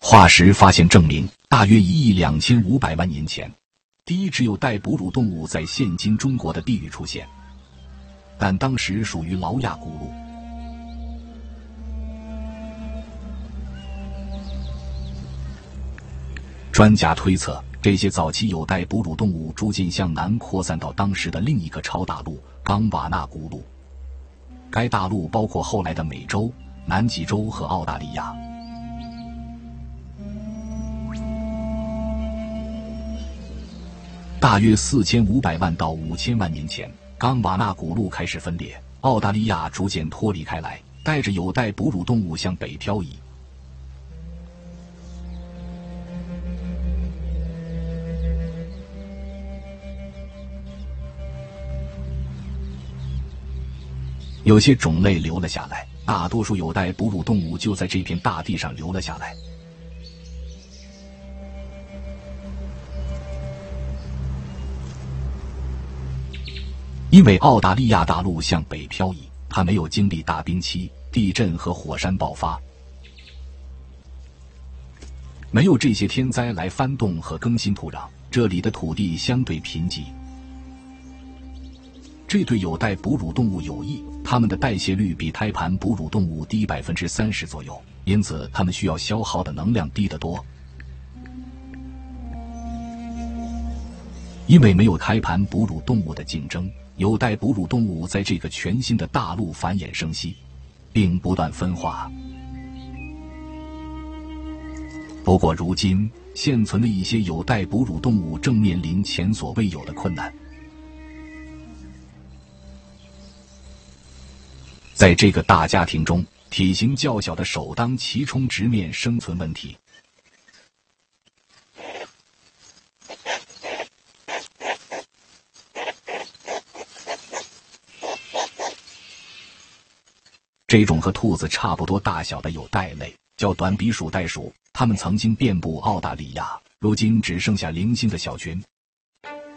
化石发现证明，大约1.25亿年前，第一只有带哺乳动物在现今中国的地域出现，但当时属于劳亚古陆。专家推测，这些早期有带哺乳动物逐渐向南扩散到当时的另一个超大陆冈瓦纳古陆。该大陆包括后来的美洲、南极洲和澳大利亚。大约4500万到5000万年前，冈瓦纳古陆开始分裂，澳大利亚逐渐脱离开来，带着有带哺乳动物向北漂移。有些种类留了下来，大多数有带哺乳动物就在这片大地上留了下来。因为澳大利亚大陆向北漂移，它没有经历大冰期、地震和火山爆发，没有这些天灾来翻动和更新土壤，这里的土地相对贫瘠。这对有带哺乳动物有益，它们的代谢率比胎盘哺乳动物低30%左右，因此它们需要消耗的能量低得多。因为没有胎盘哺乳动物的竞争，有带哺乳动物在这个全新的大陆繁衍生息，并不断分化。不过如今，现存的一些有带哺乳动物正面临前所未有的困难。在这个大家庭中，体型较小的首当其冲直面生存问题。这种和兔子差不多大小的有袋类叫短鼻鼠袋鼠，它们曾经遍布澳大利亚，如今只剩下零星的小群。